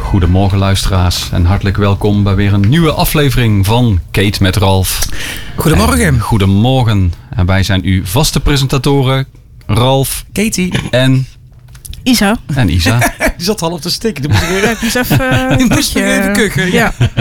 Goedemorgen luisteraars en hartelijk welkom bij weer een nieuwe aflevering van Kate met Ralf. Goedemorgen. Goedemorgen. En wij zijn uw vaste presentatoren Ralf, Katie en Isa. Die zat half te stikken. Dan moest ik Ja, ik moest even kuchen.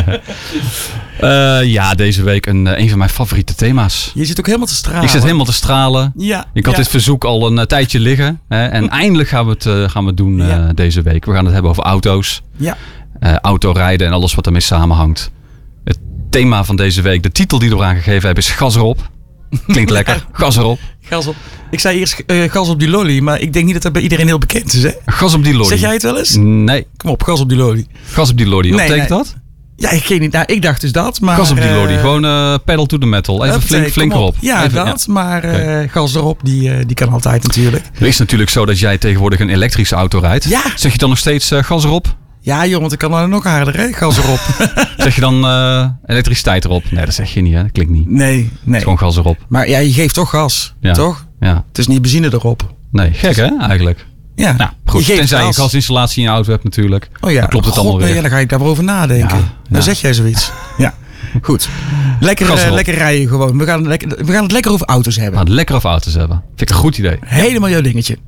Ja. Deze week een van mijn favoriete thema's. Je zit ook helemaal te stralen. Ik zit helemaal te stralen. Ja. Ik had dit verzoek al een tijdje liggen. En eindelijk gaan we het doen deze week. We gaan het hebben over auto's. Ja. Autorijden en alles wat ermee samenhangt. Het thema van deze week, de titel die we eraan gegeven hebben, is gas erop. Klinkt lekker. Gas erop. Gas op. Ik zei eerst gas op die lolly, maar ik denk niet dat dat bij iedereen heel bekend is, hè? Gas op die lolly. Zeg jij het wel eens? Nee. Kom op, gas op die lolly. Gas op die lolly. Wat betekent dat? Ja, ik weet niet. Nou, ik dacht dus dat, maar... Gas op die lolly. Gewoon pedal to the metal. Even flink erop. Ja, even, dat. Ja. Maar gas erop, die kan altijd natuurlijk. Het is natuurlijk zo dat jij tegenwoordig een elektrische auto rijdt. Ja. Zeg je dan nog steeds gas erop? Ja, joh, want ik kan dan nog harder, hè? Gas erop. Zeg je dan elektriciteit erop? Nee, dat zeg je niet, hè? Dat klinkt niet. Nee. Het is gewoon gas erop. Maar ja, je geeft toch gas, Ja. toch? Ja. Het is niet benzine erop. Nee, gek hè, eigenlijk. Ja, Nou, goed. geeft Tenzij je een gas. gasinstallatie in je auto hebt natuurlijk. Oh ja, Dan klopt het God, allemaal nee, weer. ja, dan ga ik daar wel over nadenken. Ja, Dan ja. zeg jij zoiets. Ja, goed. Lekker rijden gewoon. We gaan het lekker over auto's We hebben. gaan het lekker over auto's hebben. Vind ik een goed idee. Helemaal jouw dingetje.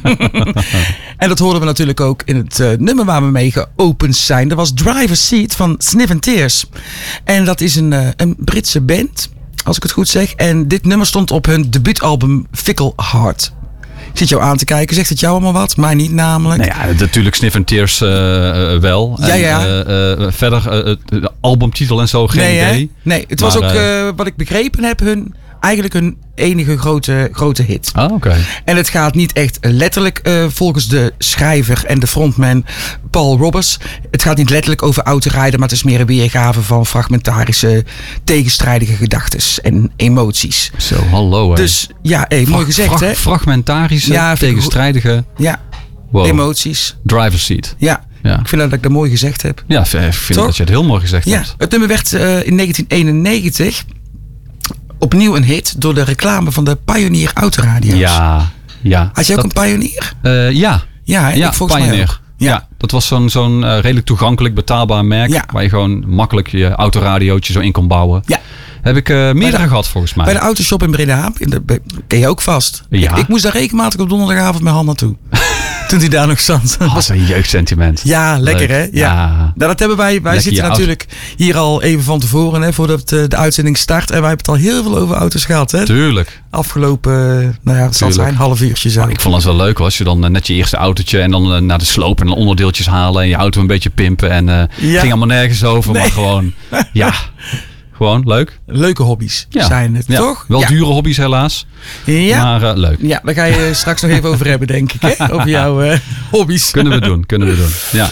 En dat hoorden we natuurlijk ook in het nummer waar we mee geopend zijn. Dat was Driver's Seat van Sniff and Tears. En dat is een Britse band, als ik het goed zeg. En dit nummer stond op hun debuutalbum Fickle Heart. Ik zit jou aan te kijken. Zegt het jou allemaal wat? Mij niet namelijk. Nou ja, natuurlijk Sniff and Tears wel. Ja. En, verder, de albumtitel en zo, geen Nee, hè? idee. Nee, het was Maar, ook, wat ik begrepen heb, eigenlijk hun enige grote hit. Ah, oké. En het gaat niet echt letterlijk, volgens de schrijver en de frontman Paul Roberts. Het gaat niet letterlijk over autorijden, maar het is meer een weergave van fragmentarische, tegenstrijdige gedachtes en emoties. Zo, hallo hè. Dus ja, mooi gezegd hè. Fragmentarische, Ja, vind ik tegenstrijdige Ja, wow. emoties. Driver's seat. Ja. Ja. Ik vind dat ik dat mooi gezegd heb. Ja, ik vind Toch? dat je het heel mooi gezegd Ja, hebt. het nummer werd in 1991 opnieuw een hit door de reclame van de Pioneer autoradio's. Ja. Had jij ook een Pioneer? Ja. Ja, hè? Ja, Ik volgens Pioneer. mij ook. Ja, dat was zo'n redelijk toegankelijk betaalbaar merk. Ja. Waar je gewoon makkelijk je autoradiootje zo in kon bouwen. Ja. Heb ik meerdere gehad volgens mij. Bij de autoshop in Breda, ken je ook vast. Ja. Ik moest daar regelmatig op donderdagavond met Han naartoe. Toen hij daar nog zat. Dat was een jeugdsentiment. Ja, lekker Leuk. hè? Ja. Nou, dat hebben wij Lekker zitten je natuurlijk hier al even van tevoren, hè, voordat de uitzending start. En wij hebben het al heel veel over auto's gehad. Hè? Tuurlijk. Afgelopen, het zal zijn, half uurtje zo. Maar ik vond het wel leuk hoor, als je dan net je eerste autootje en dan naar de sloop en dan onderdeeltjes halen en je auto een beetje pimpen. En ging allemaal nergens over, maar gewoon, gewoon leuk. Leuke hobby's Ja. zijn het, Ja. toch? Wel dure hobby's helaas, Ja. maar leuk. Ja, daar ga je straks nog even over hebben, denk ik. Hè? Over jouw hobby's. Kunnen we doen. Ja.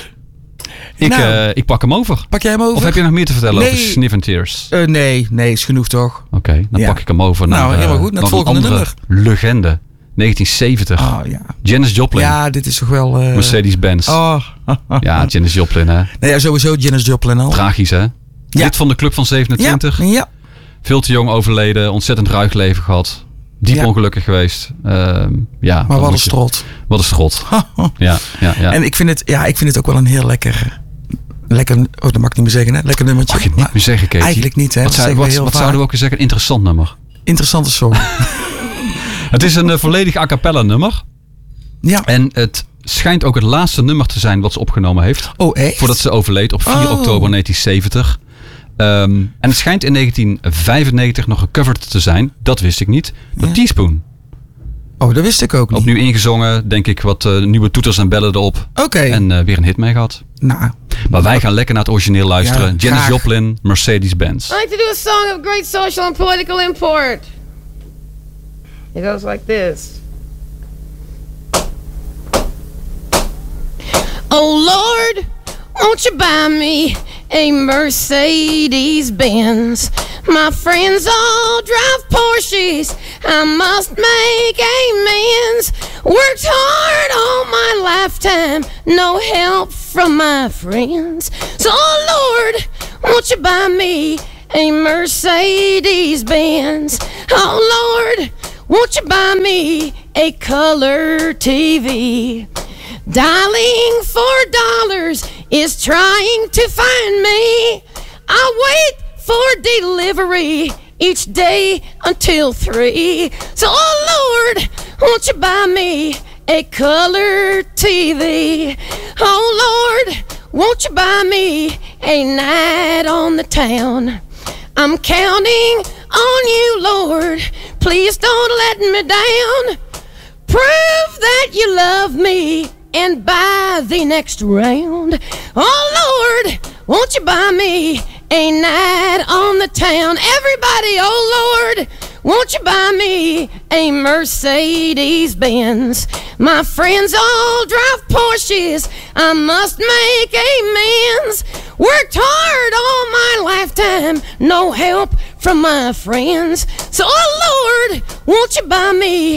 Ik pak hem over. Pak jij hem over? Of heb je nog meer te vertellen Nee. over Sniff and Tears? Nee, is genoeg toch? Oké, dan Ja. pak ik hem over naar, Nou, helemaal goed, naar het nog een volgende andere legende. 1970. Oh ja. Janis Joplin. Ja, dit is toch wel... Mercedes-Benz. Oh. Ja, Janis Joplin hè. Nou ja, sowieso Janis Joplin al. Tragisch hè. Lid van de Club van 27. Ja. Veel te jong overleden. Ontzettend ruig leven gehad. Diep Ja. ongelukkig geweest. Maar wat een strot. Wat een strot. Ja. En ik vind het ook wel een heel lekker... oh, dat mag ik niet meer zeggen, hè? Lekker nummertje. Mag je het niet meer zeggen, Katie? Eigenlijk niet, hè? Wat zouden we ook weer zeggen? Interessant nummer. Interessante song. Het is een volledig a cappella nummer. Ja. En het schijnt ook het laatste nummer te zijn wat ze opgenomen heeft. Oh, echt? Voordat ze overleed op 4 oktober 1970. En het schijnt in 1995 nog gecoverd te zijn. Dat wist ik niet. Door Teaspoon. Oh, dat wist ik ook niet. Opnieuw ingezongen. Denk ik wat nieuwe toeters en bellen erop. Oké. En weer een hit mee gehad. Nou. Maar wij gaan lekker naar het origineel luisteren. Ja, Janis graag. Joplin, Mercedes-Benz. I like to do a song of great social and political import. It goes like this. Oh Lord, won't you buy me a Mercedes-Benz? My friends all drive Porsches. I must make amends. Worked hard all my lifetime, no help from my friends. So Lord, won't you buy me a Mercedes-Benz? Oh Lord, won't you buy me a color TV? Dialing $4 is trying to find me. I wait for delivery each day until 3. So, oh Lord, won't you buy me a color TV? Oh Lord, won't you buy me a night on the town? I'm counting on you, Lord. Please don't let me down. Prove that you love me and buy the next round. Oh Lord, won't you buy me a night on the town? Everybody, oh Lord, won't you buy me a Mercedes-Benz? My friends all drive Porsches. I must make amends. Worked hard all my lifetime, no help from my friends. So, oh Lord, won't you buy me